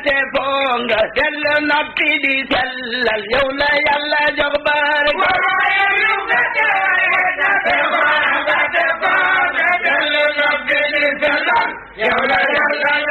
te fonga dellu noppi di sellal yow la yàlla jox barke yow la yàlla